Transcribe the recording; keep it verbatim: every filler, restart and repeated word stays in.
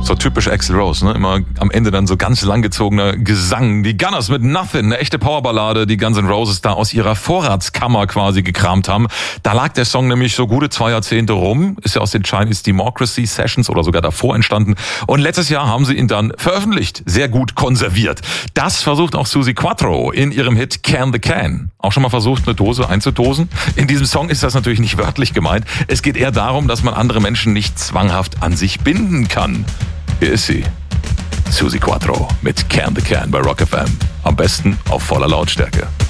So typisch Axl Rose, ne? Immer am Ende dann so ganz langgezogener Gesang. Die Gunners mit Nothing, eine echte Powerballade, die Guns N' Roses da aus ihrer Vorratskammer quasi gekramt haben. Da lag der Song nämlich so gute zwei Jahrzehnte rum, ist ja aus den Chinese Democracy Sessions oder sogar davor entstanden. Und letztes Jahr haben sie ihn dann veröffentlicht, sehr gut konserviert. Das versucht auch Suzi Quatro in ihrem Hit Can the Can. Auch schon mal versucht, eine Dose einzudosen? In diesem Song ist das natürlich nicht wörtlich gemeint. Es geht eher darum, dass man andere Menschen nicht zwanghaft an sich binden kann. Hier ist sie, Suzi Quatro mit Can the Can bei Rock F M. Am besten auf voller Lautstärke.